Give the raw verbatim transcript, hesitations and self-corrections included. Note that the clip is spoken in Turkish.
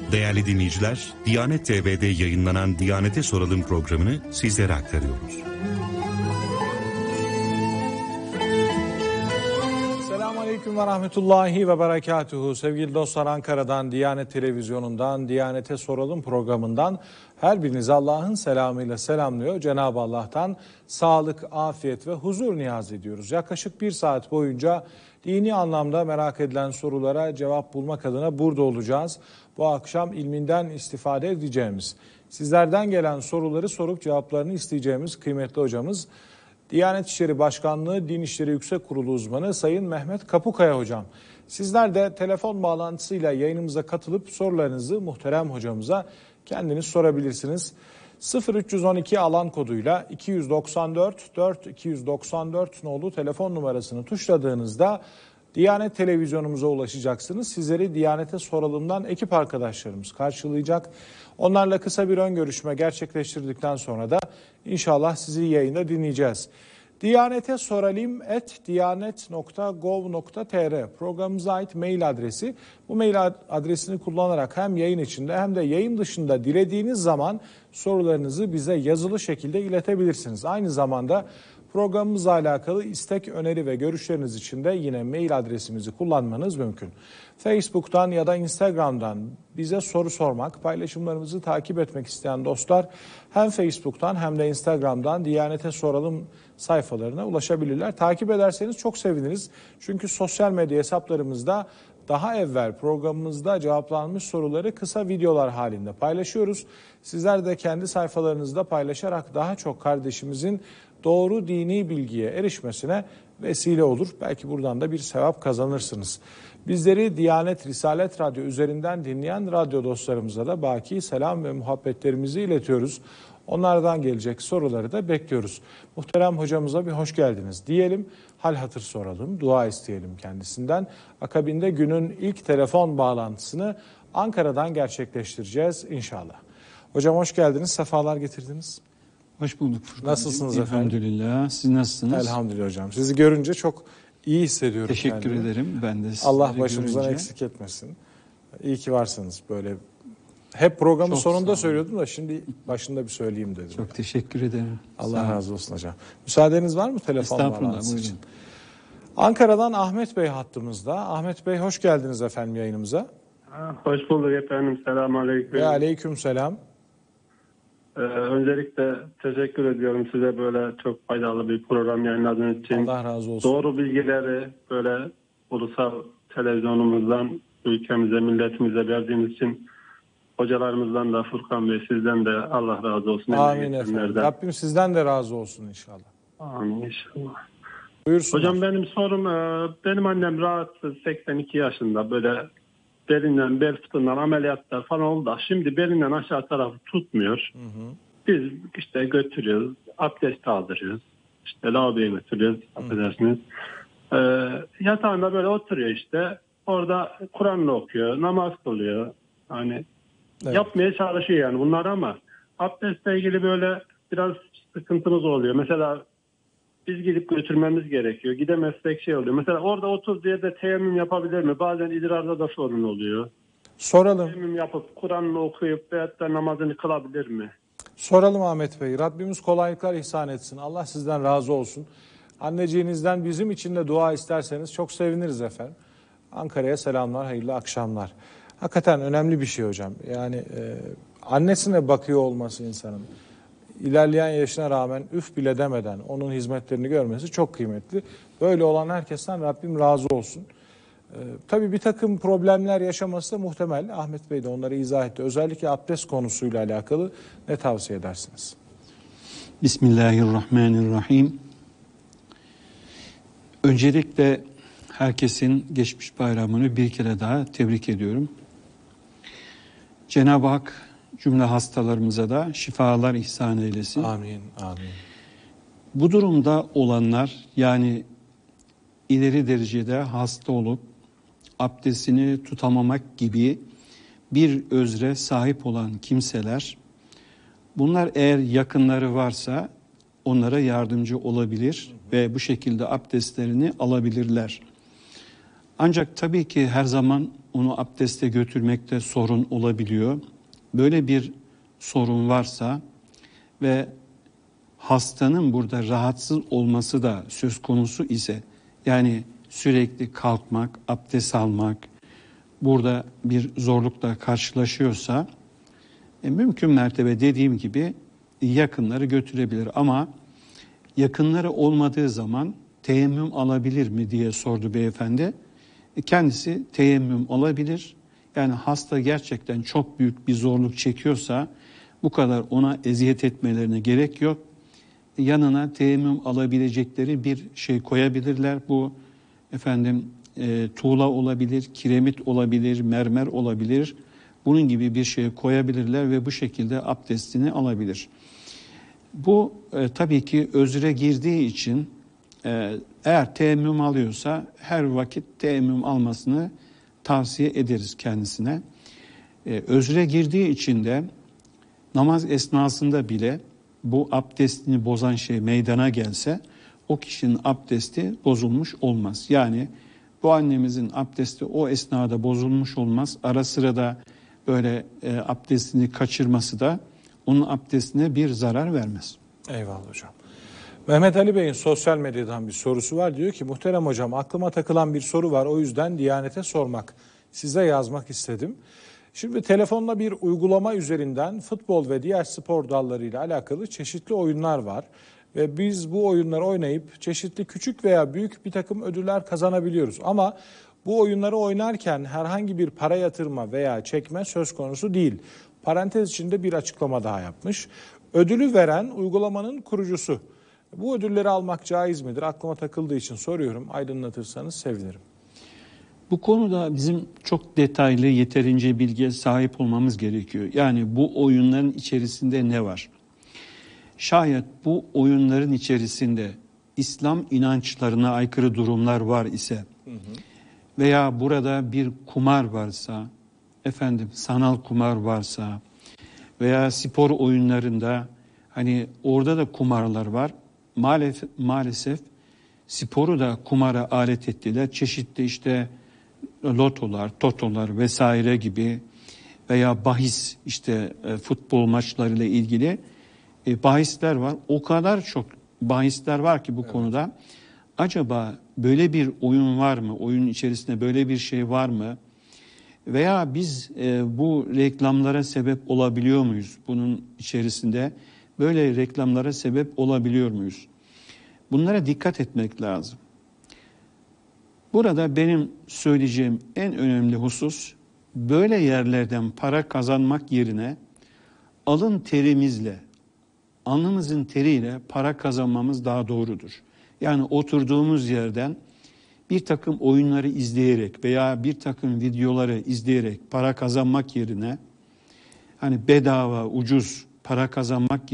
Değerli dinleyiciler, Diyanet T V'de yayınlanan Diyanet'e Soralım programını sizlere aktarıyoruz. Selamünaleyküm ve rahmetullahi ve berekatuhu. Sevgili dostlar, Ankara'dan, Diyanet Televizyonu'ndan, Diyanet'e Soralım programından her birinizi Allah'ın selamıyla selamlıyor. Cenab-ı Allah'tan sağlık, afiyet ve huzur niyaz ediyoruz. Yaklaşık bir saat boyunca dini anlamda merak edilen sorulara cevap bulmak adına burada olacağız. Bu akşam ilminden istifade edeceğimiz, sizlerden gelen soruları sorup cevaplarını isteyeceğimiz kıymetli hocamız, Diyanet İşleri Başkanlığı Din İşleri Yüksek Kurulu uzmanı Sayın Mehmet Kapukaya hocam. Sizler de telefon bağlantısıyla yayınımıza katılıp sorularınızı muhterem hocamıza kendiniz sorabilirsiniz. sıfır üç yüz on iki alan koduyla iki yüz doksan dört dört iki yüz doksan dört nolu telefon numarasını tuşladığınızda Diyanet televizyonumuza ulaşacaksınız. Sizleri Diyanet'e Soralım'dan ekip arkadaşlarımız karşılayacak. Onlarla kısa bir ön görüşme gerçekleştirdikten sonra da inşallah sizi yayında dinleyeceğiz. Diyanet'e Soralım et diyanet nokta gov nokta tr programımıza ait mail adresi. Bu mail adresini kullanarak hem yayın içinde hem de yayın dışında dilediğiniz zaman sorularınızı bize yazılı şekilde iletebilirsiniz. Aynı zamanda programımızla alakalı istek, öneri ve görüşleriniz için de yine mail adresimizi kullanmanız mümkün. Facebook'tan ya da Instagram'dan bize soru sormak, paylaşımlarımızı takip etmek isteyen dostlar hem Facebook'tan hem de Instagram'dan Diyanet'e Soralım sayfalarına ulaşabilirler. Takip ederseniz çok seviniriz. Çünkü sosyal medya hesaplarımızda daha evvel programımızda cevaplanmış soruları kısa videolar halinde paylaşıyoruz. Sizler de kendi sayfalarınızda paylaşarak daha çok kardeşimizin doğru dini bilgiye erişmesine vesile olur. Belki buradan da bir sevap kazanırsınız. Bizleri Diyanet Risalet Radyo üzerinden dinleyen radyo dostlarımıza da baki selam ve muhabbetlerimizi iletiyoruz. Onlardan gelecek soruları da bekliyoruz. Muhterem hocamıza bir hoş geldiniz diyelim. Hal hatır soralım, dua isteyelim kendisinden. Akabinde günün ilk telefon bağlantısını Ankara'dan gerçekleştireceğiz inşallah. Hocam hoş geldiniz, sefalar getirdiniz. Hoş bulduk Furkan. Nasılsınız efendim? Elhamdülillah. Siz nasılsınız? Elhamdülillah hocam. Sizi görünce çok iyi hissediyorum. Teşekkür kendimi. ederim. Ben de Allah başımızdan görünce... eksik etmesin. İyi ki varsınız böyle. Hep programın çok sonunda söylüyordum da şimdi başında bir söyleyeyim dedim. Çok teşekkür ederim. Allah razı olsun hocam. Müsaadeniz var mı telefon bağlantısı için? Buyurun. Ankara'dan Ahmet Bey hattımızda. Ahmet Bey hoş geldiniz efendim yayınımıza. Hoş bulduk efendim. Selamünaleyküm. Ve aleyküm selam. Ee, öncelikle teşekkür ediyorum size böyle çok faydalı bir program yayınladığınız için. Allah razı olsun. Doğru bilgileri böyle ulusal televizyonumuzdan ülkemize, milletimize verdiğiniz için hocalarımızdan da Furkan Bey sizden de Allah razı olsun. Amin efendim. Rabbim sizden de razı olsun inşallah. Amin inşallah. Buyursunlar. Hocam benim sorum, benim annem rahatsız, seksen iki yaşında, böyle belinden, bel fıtığından ameliyatlar falan oldu. Şimdi belinden aşağı tarafı tutmuyor. Hı hı. Biz işte götürüyoruz, abdest aldırıyoruz. İşte lavaboya götürüyoruz, affedersiniz. Ee, yatağında böyle oturuyor işte. Orada Kur'an'la okuyor, namaz kılıyor. Hani evet. Yapmaya çalışıyor yani bunlar ama abdestle ilgili böyle biraz sıkıntımız oluyor. Mesela biz gidip götürmemiz gerekiyor. Gidemezsek şey oluyor. Mesela orada otur diye de teyemmüm yapabilir mi? Bazen idrarda da sorun oluyor. Soralım. Teyemmüm yapıp Kur'an'ı okuyup veyahut da namazını kılabilir mi? Soralım Ahmet Bey. Rabbimiz kolaylıklar ihsan etsin. Allah sizden razı olsun. Anneciğinizden bizim için de dua isterseniz çok seviniriz efendim. Ankara'ya selamlar, hayırlı akşamlar. Hakikaten önemli bir şey hocam. Yani e, annesine bakıyor olması insanın. İlerleyen yaşına rağmen üf bile demeden onun hizmetlerini görmesi çok kıymetli. Böyle olan herkesten Rabbim razı olsun. Ee, tabii bir takım problemler yaşaması da muhtemel. Ahmet Bey de onları izah etti. Özellikle abdest konusuyla alakalı ne tavsiye edersiniz? Bismillahirrahmanirrahim. Öncelikle herkesin geçmiş bayramını bir kere daha tebrik ediyorum. Cenab-ı Hak cümle hastalarımıza da şifalar ihsan eylesin. Amin, amin. Bu durumda olanlar, yani ileri derecede hasta olup abdestini tutamamak gibi bir özre sahip olan kimseler, bunlar eğer yakınları varsa onlara yardımcı olabilir ve bu şekilde abdestlerini alabilirler. Ancak tabii ki her zaman onu abdeste götürmekte sorun olabiliyor. Böyle bir sorun varsa ve hastanın burada rahatsız olması da söz konusu ise, yani sürekli kalkmak, abdest almak, burada bir zorlukla karşılaşıyorsa e, mümkün mertebe dediğim gibi yakınları götürebilir. Ama yakınları olmadığı zaman teyemmüm alabilir mi diye sordu beyefendi. E, kendisi teyemmüm alabilir. Yani hasta gerçekten çok büyük bir zorluk çekiyorsa bu kadar ona eziyet etmelerine gerek yok. Yanına teyemmüm alabilecekleri bir şey koyabilirler. Bu efendim e, tuğla olabilir, kiremit olabilir, mermer olabilir. Bunun gibi bir şey koyabilirler ve bu şekilde abdestini alabilir. Bu e, tabii ki özre girdiği için e, eğer teyemmüm alıyorsa her vakit teyemmüm almasını tavsiye ederiz kendisine. E, özre girdiği için de namaz esnasında bile bu abdestini bozan şey meydana gelse o kişinin abdesti bozulmuş olmaz. Yani bu annemizin abdesti o esnada bozulmuş olmaz. Ara sıra da böyle e, abdestini kaçırması da onun abdestine bir zarar vermez. Eyvallah hocam. Mehmet Ali Bey'in sosyal medyadan bir sorusu var. Diyor ki muhterem hocam, aklıma takılan bir soru var, o yüzden Diyanet'e sormak, size yazmak istedim. Şimdi telefonla bir uygulama üzerinden futbol ve diğer spor dallarıyla alakalı çeşitli oyunlar var. Ve biz bu oyunları oynayıp çeşitli küçük veya büyük bir takım ödüller kazanabiliyoruz. Ama bu oyunları oynarken herhangi bir para yatırma veya çekme söz konusu değil. Parantez içinde bir açıklama daha yapmış. Ödülü veren uygulamanın kurucusu. Bu ödülleri almak caiz midir? Aklıma takıldığı için soruyorum. Aydınlatırsanız sevinirim. Bu konuda bizim çok detaylı, yeterince bilgiye sahip olmamız gerekiyor. Yani bu oyunların içerisinde ne var? Şayet bu oyunların içerisinde İslam inançlarına aykırı durumlar var ise hı hı. veya burada bir kumar varsa, efendim sanal kumar varsa veya spor oyunlarında hani orada da kumarlar var. Maalesef, maalesef sporu da kumara alet ettiler. Çeşitli işte lotolar, totolar vesaire gibi veya bahis işte e, futbol maçlarıyla ilgili e, bahisler var. O kadar çok bahisler var ki bu evet. konuda. Acaba böyle bir oyun var mı? Oyunun içerisinde böyle bir şey var mı? Veya biz e, bu reklamlara sebep olabiliyor muyuz? Bunun içerisinde böyle reklamlara sebep olabiliyor muyuz? Bunlara dikkat etmek lazım. Burada benim söyleyeceğim en önemli husus, böyle yerlerden para kazanmak yerine alın terimizle, alnımızın teriyle para kazanmamız daha doğrudur. Yani oturduğumuz yerden bir takım oyunları izleyerek veya bir takım videoları izleyerek para kazanmak yerine hani bedava, ucuz para kazanmak